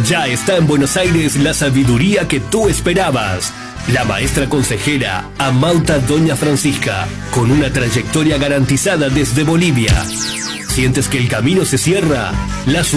Ya está en Buenos Aires la sabiduría que tú esperabas. La maestra consejera Amauta Doña Francisca, con una trayectoria garantizada desde Bolivia. ¿Sientes que el camino se cierra? La